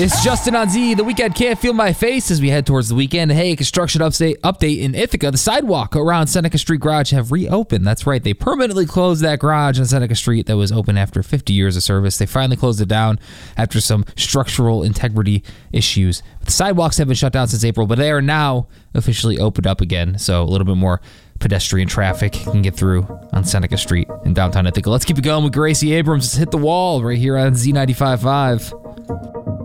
It's Justin on Z. The weekend can't feel my face as we head towards the weekend. Hey, construction update in Ithaca. The sidewalk around Seneca Street Garage have reopened. That's right. They permanently closed that garage on Seneca Street that was open after 50 years of service. They finally closed it down after some structural integrity issues. The sidewalks have been shut down since April, but they are now officially opened up again. So a little bit more pedestrian traffic can get through on Seneca Street in downtown Ithaca. Let's keep it going with Gracie Abrams. Let's hit the wall right here on Z95.5.